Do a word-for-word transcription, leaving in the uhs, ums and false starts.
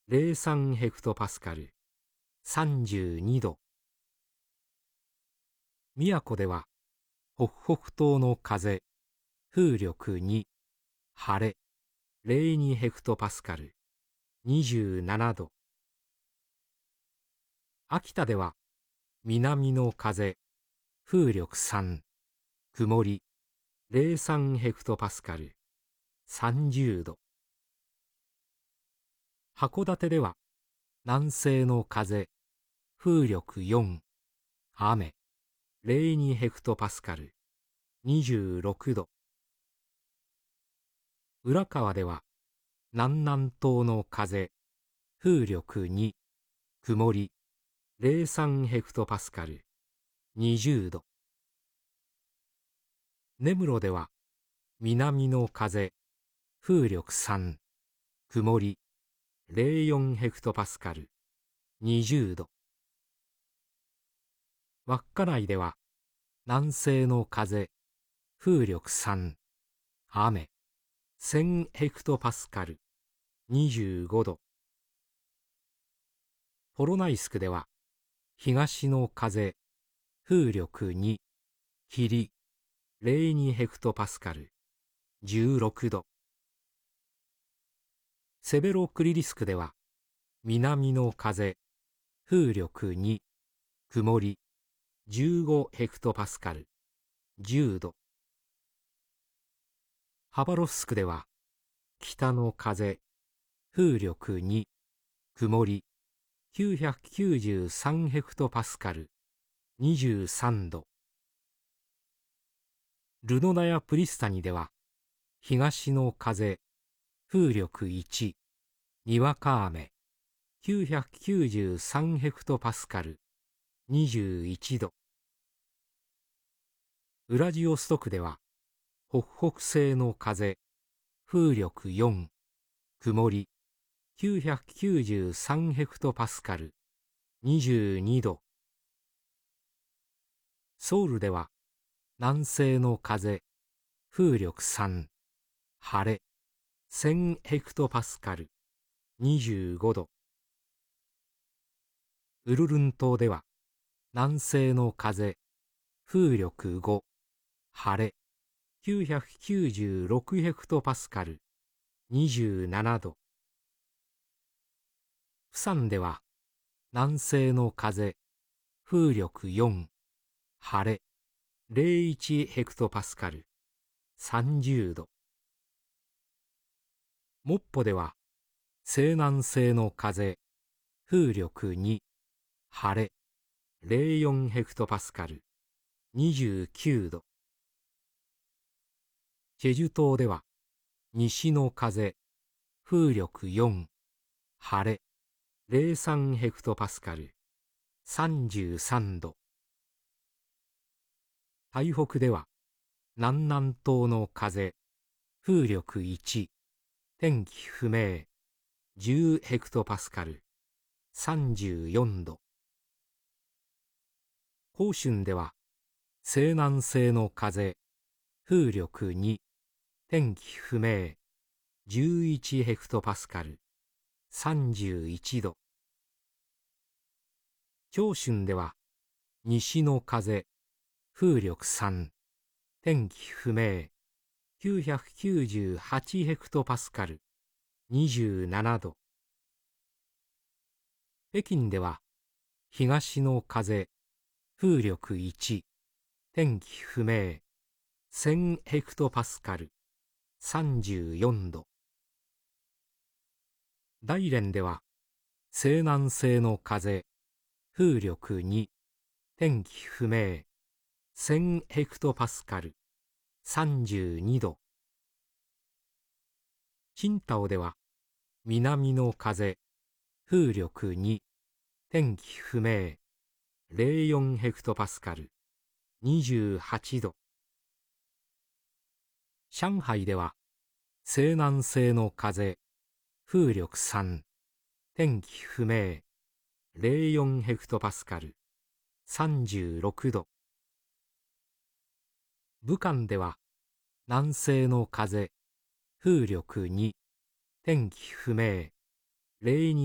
ゼロさんヘクトパスカル、さんじゅうにど。宮古では、北北東の風、風力に、晴れ、ゼロにヘクトパスカル、にじゅうななど。秋田では、南の風、風力さん、曇り、ゼロさんヘクトパスカル、さんじゅうど。函館では、南西の風、風力よん、雨、ゼロにヘクトパスカル、にじゅうろくど。浦河では、南南東の風、風力に、曇り、ゼロさんヘクトパスカル、にじゅうど。根室では、南の風、風力さん、曇り、ゼロよんヘクトパスカル、にじゅうど。稚内では、南西の風、風力さん、雨、せんヘクトパスカル、にじゅうごど。ポロナイスクでは、東の風、風力に、霧、ゼロにヘクトパスカル、じゅうろくど。セベロクリリスクでは、南の風、風力に、曇り、じゅうごヘクトパスカル、じゅうど。ハバロフスクでは、北の風、風力に、曇り、きゅうひゃくきゅうじゅうさんヘクトパスカル、にじゅうさんど。ルノナやプリスタニでは、東の風、風力いち、にわか雨、きゅうひゃくきゅうじゅうさんヘクトパスカル、にじゅういちど。ウラジオストクでは、北北西の風、風力よん、曇り、きゅうひゃくきゅうじゅうさんヘクトパスカル、にじゅうにど。ソウルでは、南西の風、風力さん、晴れ、せんヘクトパスカル、にじゅうごど。ウルルン島では、南西の風、風力ご、晴れ、きゅうひゃくきゅうじゅうろくヘクトパスカル、にじゅうななど。プサンでは、南西の風、風力よん、晴れ、ゼロいちヘクトパスカル、さんじゅうど。モッポでは、西南西の風、風力に、晴れ、ゼロよんヘクトパスカル、にじゅうきゅうど。チェジュ島では、西の風、風力よん、晴れ、ゼロさんヘクトパスカル、さんじゅうさんど。台北では、南南東の風、風力いち、天気不明、じゅうヘクトパスカル、さんじゅうよんど。広春では、西南西の風、風力に、天気不明、じゅういちヘクトパスカル、さんじゅういちど。長春では、西の風、風力さん、天気不明、きゅうひゃくきゅうじゅうはちヘクトパスカル、にじゅうななど。北京では、東の風、風力いち、天気不明、せんヘクトパスカル、さんじゅうよんど。大連では、西南西の風、風力に、天気不明、せんヘクトパスカル、さんじゅうにど。青島では、南の風、風力に、天気不明、ゼロよんヘクトパスカル、にじゅうはちど。上海では、西南西の風、風力さん、天気不明、ゼロよんヘクトパスカル、さんじゅうろくど。武漢では、南西の風、風力に、天気不明、ゼロに